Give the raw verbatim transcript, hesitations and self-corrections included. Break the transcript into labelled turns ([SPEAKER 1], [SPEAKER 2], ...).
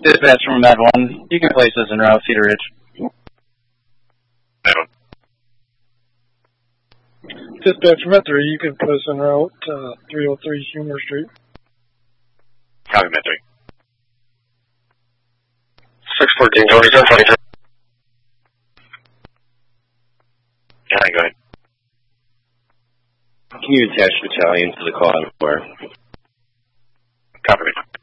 [SPEAKER 1] Dispatch from Med one. You can place this en route, Cedar Ridge.
[SPEAKER 2] Med one.
[SPEAKER 3] Dispatch from Med three. You can place en route uh, three oh three Humor Street.
[SPEAKER 2] Copy, Med three.
[SPEAKER 4] six fourteen, twenty-seven twenty-three.
[SPEAKER 2] Yeah, go ahead.
[SPEAKER 5] Can you attach battalion to the call on where?
[SPEAKER 2] Copy, Med.